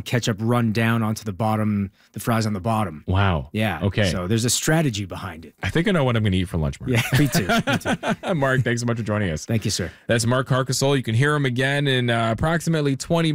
ketchup run down onto the bottom, the fries on the bottom. Wow. Yeah. Okay. So there's a strategy behind it. I think I know what I'm going to eat for lunch, Mark. Yeah, me too. Me too. Mark, thanks so much for joining us. Thank you, sir. That's Mark Carcassol. You can hear him again in approximately 20 minutes.